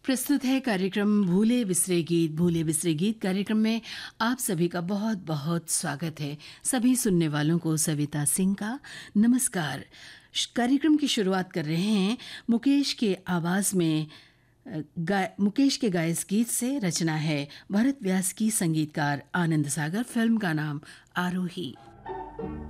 प्रस्तुत है कार्यक्रम भूले बिसरे गीत। भूले बिसरे गीत कार्यक्रम में आप सभी का बहुत बहुत स्वागत है। सभी सुनने वालों को सविता सिंह का नमस्कार। कार्यक्रम की शुरुआत कर रहे हैं मुकेश के आवाज में मुकेश के गाए इस गीत से। रचना है भरत व्यास की, संगीतकार आनंद सागर। फिल्म का नाम आरोही।